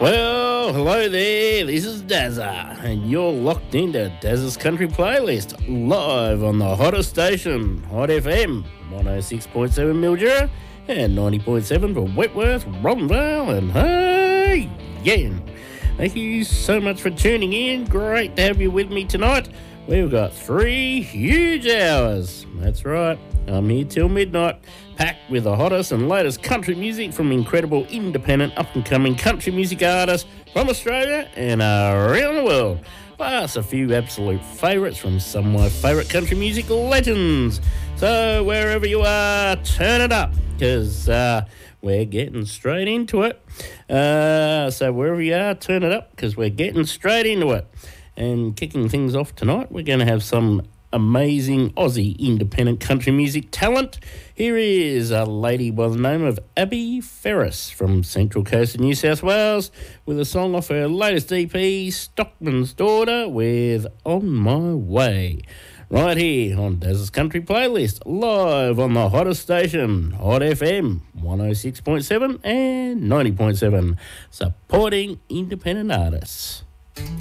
Well, hello there, this is Dazza, and you're locked into Dazza's Country Playlist, live on the hottest station, Hot FM, 106.7 Mildura, and 90.7 for Wentworth, Robinvale, and hey, yeah. Thank you so much for tuning in, great to have you with me tonight. We've got 3 huge hours, that's right, I'm here till midnight, packed with the hottest and latest country music from incredible independent up-and-coming country music artists from Australia and around the world, plus a few absolute favourites from some of my favourite country music legends. So wherever you are, turn it up, because we're getting straight into it. So wherever you are, turn it up, because we're getting straight into it. And kicking things off tonight, we're going to have some amazing Aussie independent country music talent. Here is a lady by the name of Abby Ferris from Central Coast of New South Wales with a song off her latest EP, Stockman's Daughter, with On My Way. Right here on Dazza's Country Playlist, live on the hottest station, Hot FM, 106.7 and 90.7, supporting independent artists.